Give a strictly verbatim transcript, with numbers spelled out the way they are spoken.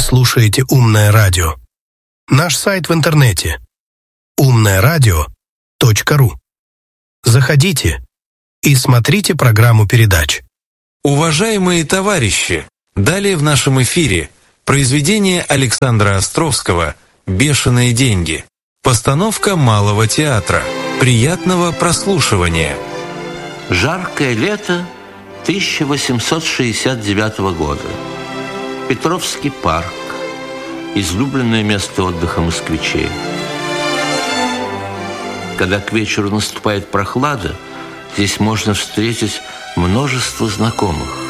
слушаете «Умное радио». Наш сайт в интернете умное радио точка ру. Заходите и смотрите программу передач. Уважаемые товарищи, далее в нашем эфире произведение Александра Островского «Бешеные деньги». Постановка Малого театра. Приятного прослушивания. Жаркое лето тысяча восемьсот шестьдесят девятого года. Петровский парк. Излюбленное место отдыха москвичей. Когда к вечеру наступает прохлада, здесь можно встретить множество знакомых.